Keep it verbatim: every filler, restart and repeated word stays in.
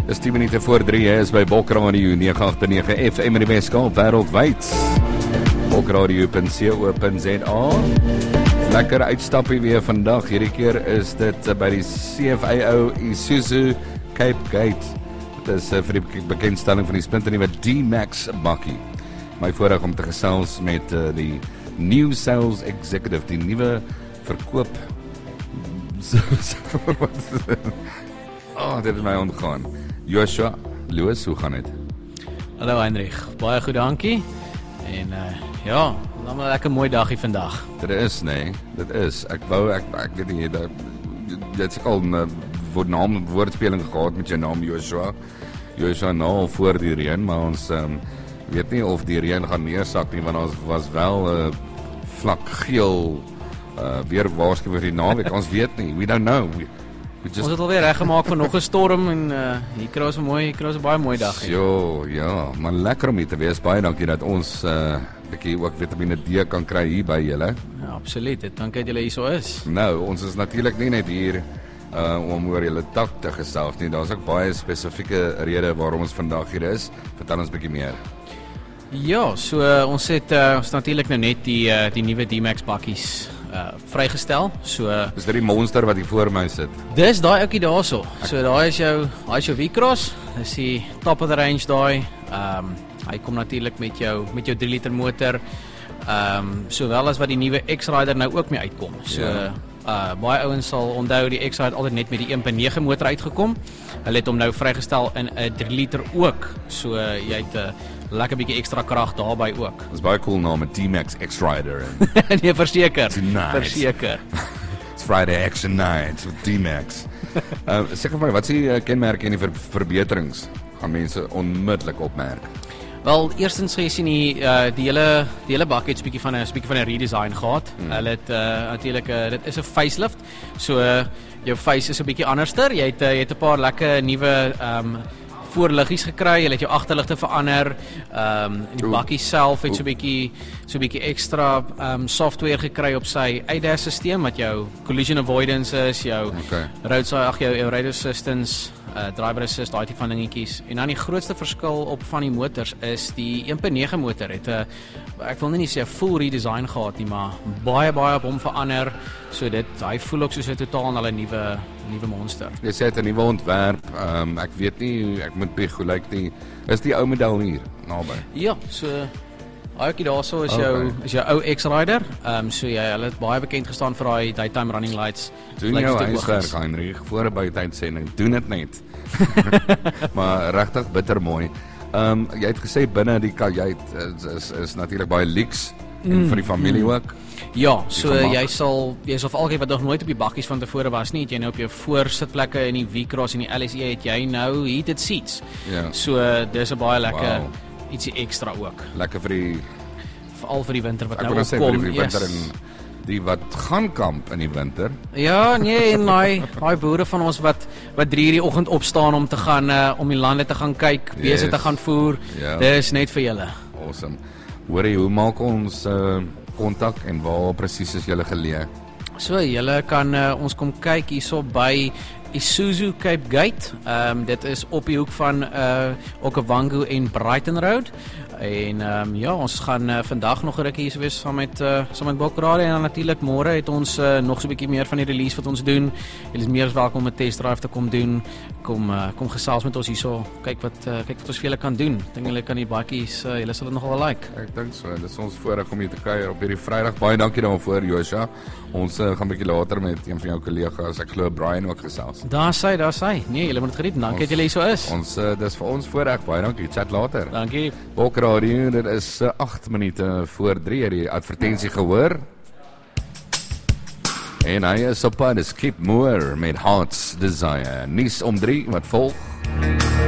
Dis tien minute voor drie, hy is by Bokradio nege agt nege F M in die Weskaap wêreldwyd. bokradio punt co punt za. Lekker uitstappie weer vandag. Hierdie keer is dit by die C F A O Isuzu Cape Gate. Dit is vir die bekendstelling van die splinternuwe D-Max bakkie. My voorreg om te gesels met uh, die New Sales Executive, die nuwe verkoop. Oh, dit het my ontgaan. Joshua Lewis, hoe gaan dit? Hallo Heinrich, baie goed, dankie. En uh, ja, dan 'n lekker mooi dagie vandag. Dit is, nee, dit is. Ek wou, ek, ek weet nie, dat, dit is al 'n naam, woordspeling gehad met jou naam Joshua. Joshua nou voor die reën, maar ons um, weet nie of die reën gaan neersak nie, want ons was wel uh, vlak geel uh, weer waarsku vir die naweek. Ons weet nie, we don't know. We, we just... Ons het alweer reggemaak vir nog 'n storm en uh, hier kry ons 'n mooi, hier kry ons 'n baie mooi dag. Jo, ja, maar lekker om hier te wees. Baie dankie dat ons 'n uh, bietjie ook Vitamiene D kan kry hier by julle. Ja, absoluut. Dit dankie dat julle hier so is. Nou, ons is natuurlik nie net hier uh, om oor julle tak te gesels nie. Daar's ook baie spesifieke redes waarom ons vandag hier is. Vertel ons 'n bietjie meer. Ja, so uh, ons het uh, ons natuurlik nou net die uh, die nuwe D-Max bakkies uh, vrygestel. So uh, is dit die monster wat hier voor my sit? Dis daai ouetjie daarso. So daai is jou, daai is jou V-Cross. Dis die top of the range daai. Ehm um, hy kom natuurlik met jou met jou drie liter motor. Ehm um, sowel as wat die nuwe X-Rider nou ook mee uitkom. So ja. uh baie ouens sal onthou die X-Rider altyd net met die een punt nege motor uitgekom. Hulle het hom nou vrygestel in 'n drie liter ook. So uh, jy het 'n uh, lekker bietjie ekstra krag daarbey ook. Dis baie cool naam, 'n D-Max X-Rider. Nee, verseker. Tonight. Verseker. It's Friday Action Night with D-Max. uh, Sê vir my, wat is die uh, kenmerke en die ver verbeterings gaan mense onmiddellik opmerk? Wel, eerstens sê jy sien die uh, die hele die hele bakkie het 'n bietjie van 'n bietjie van 'n redesign gehad. Hmm. Hulle het uh, natuurlik uh, dit is 'n facelift. So uh, jou face is 'n bietjie anderster. Jy het uh, jy het 'n paar lekker nuwe ehm um, voorliggies gekry. Jy het jou agterligte verander. Ehm um, die bakkie self het so 'n bietjie so 'n bietjie ekstra ehm um, software gekry op sy A D A S stelsel wat jou collision avoidance is, jou okay. roadside ag jou, jou radio assistance, uh, driver assist, daai tipe van dingetjies. En dan die grootste verskil op van die motors is die een punt nege motor het 'n ek wil nie sê 'n full redesign gehad nie, maar baie baie op hom verander. So dit hy voel ook soos 'n totaal 'n nuwe nuwe monster. Jy sê dit 'n nuwe ontwerp. Ehm um, ek weet nie, ek moet bieg hoe lyk die is die ou model hier naby. Ja, so Ouetjie daarso is okay. jou is jou ou X-Rider. Ehm um, so jy hulle het baie bekend gestaan vir daai daytime running lights. Doen jou huiswerk, Heinrich, voor 'n buiteuitsending. Doen dit net. Maar regtig bitter mooi. Ehm um, jy het gesê binne die kajuit is is, is natuurlik baie luxe en mm, vir die familie mm. ook. Ja, so jy sal jy sal vir almal wat nog nooit op die bakkies van tevore was nie, het jy nou op jou voorsitplekke in die V-Cross en die L S E het jy nou heated seats. Ja. So dis 'n baie lekker wow. ietsie ekstra ook. Lekker vir die veral vir die winter wat ek nou opkom. Vir die winter yes. en die wat gaan kamp in die winter. Ja, nee, en daai daai boere van ons wat wat drie uur die oggend opstaan om te gaan uh, om die lande te gaan kyk, beeste yes. te gaan voer. Ja. Dis net vir julle. Awesome. Hoorie, hoe maak ons uh, kontak en waar presies is julle geleë? So, julle kan uh, ons kom kyk hierso by Isuzu Cape Gate. Ehm um, dit is op die hoek van uh Okavango en Brighton Road. En ehm um, ja, ons gaan uh, vandag nog 'n rukkie hier wees saam met uh, saam met Bokradio en dan natuurlik môre het ons uh, nog so 'n bietjie meer van die release wat ons doen. Julle is meer as welkom om 'n test drive te kom doen. Kom uh, kom gesels met ons hierso. Kyk wat uh, kyk wat ons vir julle kan doen. Ek dink julle kan die bakkies uh, julle sal dit nogal like. Ek dink so. Dit is ons voorreg om hier te kuier op hierdie Vrydag. Baie dankie daarvoor, Joshua. Ons uh, gaan 'n bietjie later met een van jou kollegas, ek glo Brian ook gesels. Daar sê, daar sê. Nee, julle moet dit geniet. Dankie dat julle hier so is. Ons uh, dis vir ons voorreg. Baie dankie. Chat later. Dankie. Bokradio, dit is uh, agt minute voor drie, het die advertensie gehoor. En hy is op pad, is Skip Moore met Heart's Desire. Nuus om drie, wat volg?